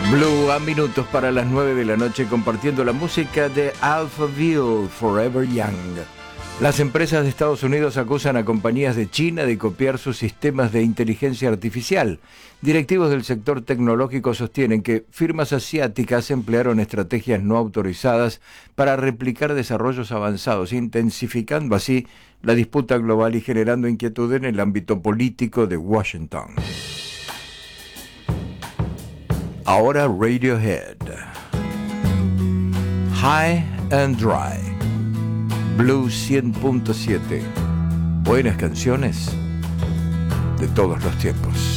Blue a minutos para las 9 de la noche compartiendo la música de Alphaville, Forever Young. Las empresas de Estados Unidos acusan a compañías de China de copiar sus sistemas de inteligencia artificial. Directivos del sector tecnológico sostienen que firmas asiáticas emplearon estrategias no autorizadas para replicar desarrollos avanzados, intensificando así la disputa global y generando inquietud en el ámbito político de Washington. Ahora Radiohead. High and Dry. Blue 100.7. Buenas canciones de todos los tiempos.